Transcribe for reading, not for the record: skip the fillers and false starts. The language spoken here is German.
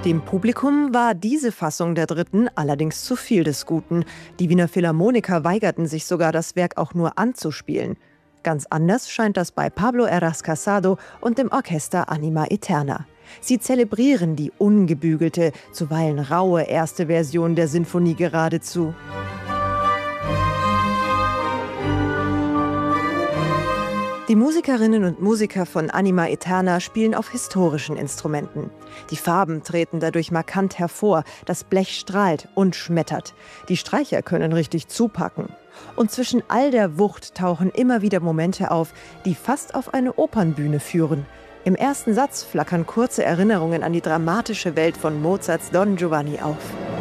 Dem Publikum war diese Fassung der dritten allerdings zu viel des Guten. Die Wiener Philharmoniker weigerten sich sogar, das Werk auch nur anzuspielen. Ganz anders scheint das bei Pablo Heras Casado und dem Orchester Anima Eterna. Sie zelebrieren die ungebügelte, zuweilen raue erste Version der Sinfonie geradezu. Die Musikerinnen und Musiker von Anima Eterna spielen auf historischen Instrumenten. Die Farben treten dadurch markant hervor, das Blech strahlt und schmettert. Die Streicher können richtig zupacken. Und zwischen all der Wucht tauchen immer wieder Momente auf, die fast auf eine Opernbühne führen. Im ersten Satz flackern kurze Erinnerungen an die dramatische Welt von Mozarts Don Giovanni auf.